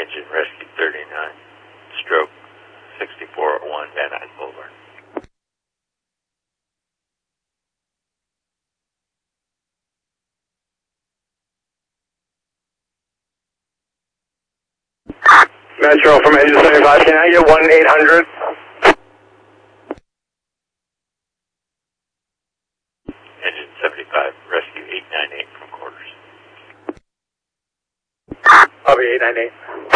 Engine Rescue 39, stroke 6401 Van Nuys Boulevard. Metro from Engine 75, can I get 1-800? Engine 75, Rescue 898 from quarters. I'll be 898.